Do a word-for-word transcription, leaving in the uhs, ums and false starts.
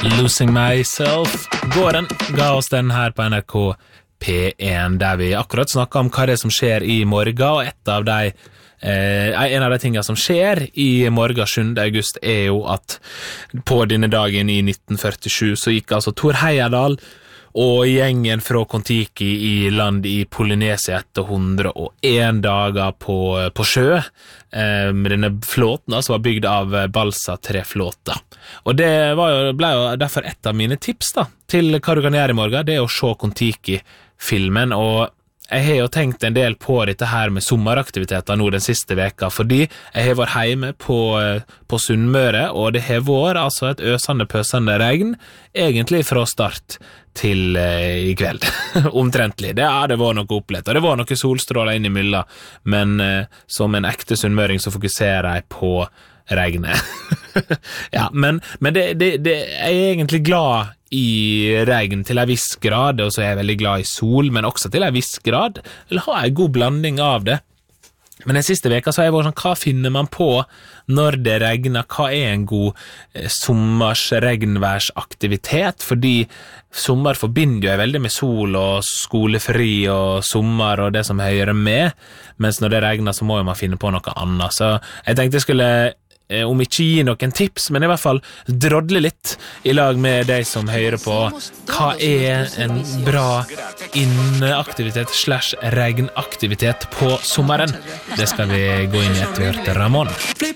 Losing Myself. Gården ga oss den her på N R K P én, der vi akkurat snakket om hva det er som skjer i morgen, og et av de, eh, en av de tingene som skjer i morgen sjuende august er jo at på denne dagen i nitten førtisju så gikk altså Thor Heyerdahl og gjengen fra Kon-Tiki i land i Polynesia etter hundre og en dager på, på sjø. Eh, denne flåten altså var bygd av balsa tre flåter. Og det var jo, ble jo derfor et av mine tips da, til hva du kan gjøre i morgen, det er å se Kon-Tiki-filmen, og jeg har jo tenkt en del på dette her med sommeraktiviteter nå den siste veka, fordi jeg har vært hjemme på, på Sunnmøre, og det har vært altså et øsende pøsende regn, egentlig fra start til eh, i kveld, omtrentlig. Det, ja, det var noe opplett, og det var noe solstråler inn i mylla, men eh, som en ekte sunnmøring så fokuserer jeg på regnet. Ja, men, men det, det, det, jeg er egentlig glad i regn til en viss grad, og så er jeg veldig glad i sol, men også til en viss grad, eller har en god blanding av det. Men den siste veka så har jeg vært sånn, hva finner man på når det regner? Hva er en god eh, sommers regnværsaktivitet? Fordi sommer forbinder jo veldig med sol og skolefri og sommer og det som hører med, mens når det regner så må jo man finne på noe annet. Så jeg tenkte jeg skulle om ikke gi noen tips, men i hvert fall drodle litt i lag med de som hører på. Hva er en bra inneaktivitet slash regnaktivitet på sommeren? Det skal vi gå inn i etter vi hørte Ramon.